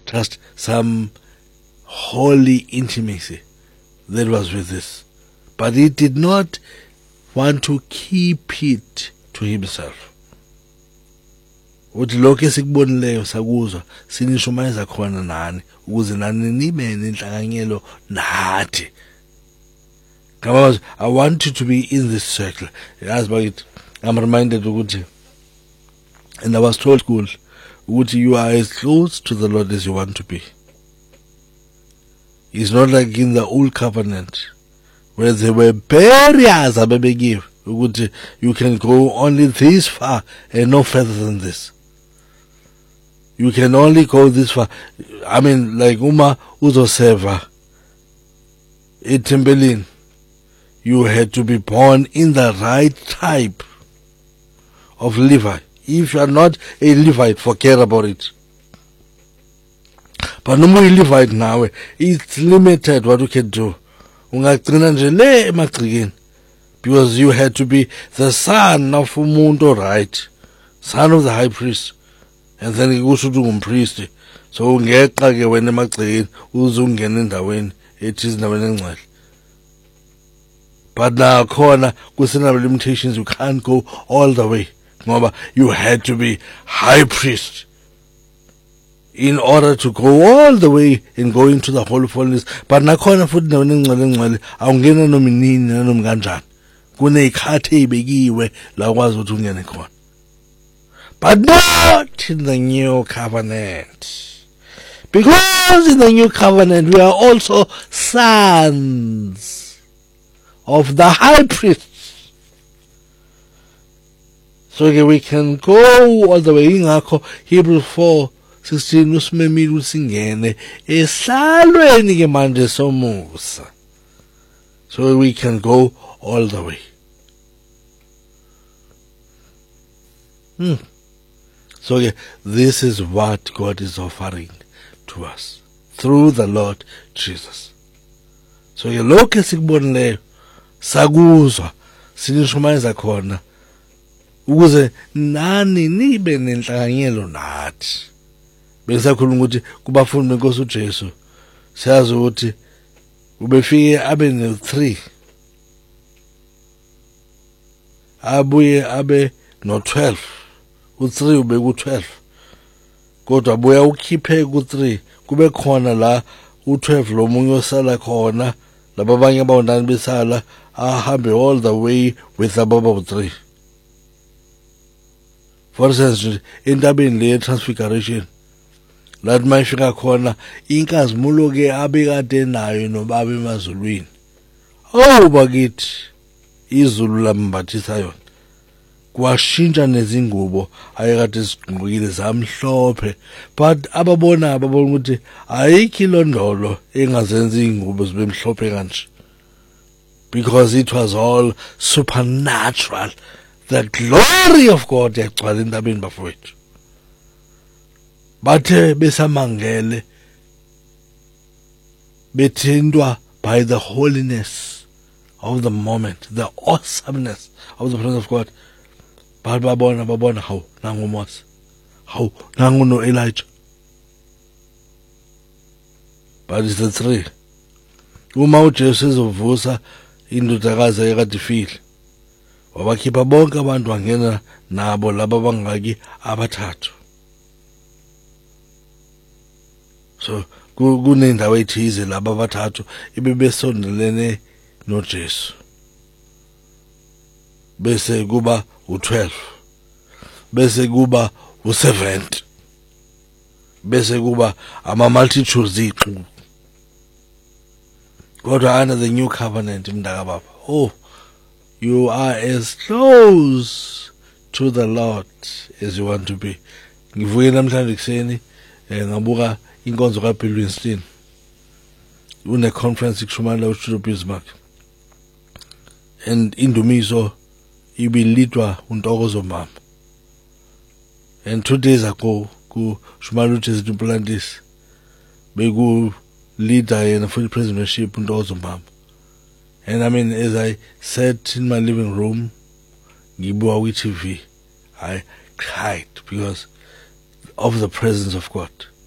just some holy intimacy that was with this. But he did not want to keep it to himself. Uthi lokho esikubonileyo sakuzwa sinishumayeza khona nani ukuze nani nibe nenhlanganyelo nathi. I want you to be in this circle. I'm reminded ukuthi, and I was told school, you are as close to the Lord as you want to be. It's not like in the old covenant where there were barriers give. You can go only this far and no further than this. You can only go this far. I mean, like uma uzoseva etembeleni, you had to be born in the right type of Levi. If you are not a Levite, forget about it. But no more Levite now, it's limited what you can do. Because you had to be the son of umuntu, right? Son of the high priest. And then you should do priest. So when emagcikeni uzungena endaweni ethi endaweni engcwele. But now khona kusenaba limitations, you can't go all the way. You had to be high priest in order to go all the way and go into the Holy of Holies. But nakhona futhi endaweni engcwele awungena nominini nanomkanjani. Kuneyikhathi ebekiwe la ukwazi ukuthi ungene khona. But not in the new covenant. Because in the new covenant we are also sons of the high priest. So we can go all the way. Ingakho Hebrews 4:16 usimemile usingene esihlalweni ke manje somusa. So we can go all the way. So this is what God is offering to us through the Lord Jesus. So lokho esikubonileyo sakuzwa sinishumayeza khona ukuze nani nibe nenhlanganyelo nathi. Bengisakhuluma ukuthi kubafundi benkosi uJesu siyazi ukuthi ubefike abe no3 abuye abe no12 u3 ube ku12 kodwa buya ukhiphe ku3 kube khona la u12 lo munye osala khona laba abanye abawonani besala ahambe all the way with ababa u3. For instance, entabeni le transfiguration lathi mayifika khona inkazimulo ke abekade nayo nobaba emazulwini. Bakithi izulu lambathisa yona. Kwashintsha nezingubo ayekade sigqokile zamhlophe, but ababona ukuthi ayikho ilondolo engazenza ingubo zibe mhlophe kanje, because it was all supernatural. The glory of God yagcwala entabeni bafowethu. Bathe besamangele bethintwa by the holiness of the moment, the awesomeness of the presence of God. Babona how nangu Moses, how nangu no Elijah. But it's the 3. Uma uJesu ezovusa indodakazi ayekadifile, wabakhipha bonke abantu wangena nabo laba bangaki abathathu. So kunendawo ethize laba abathathu ibebesondelene noJesu. Bese kuba u12, bese kuba u70, bese kuba ama-multitudes iqhu. Kodwa under the new covenant mntaka baba, you are as close to the Lord as you want to be. Ngivuke namhlanje kuseni ngabuka inkonzo kaBill Winston une conference ikushumana uStudio Bismarck, and indumiso ibilidwa uNtokozo Mama. And 2 days ago ku Shumana uJesu Mpulantisi beku leader yena for the presidency uNtokozo Mama. And I mean, as I sat in my living room ngibuka TV, I cried because of the presence of God.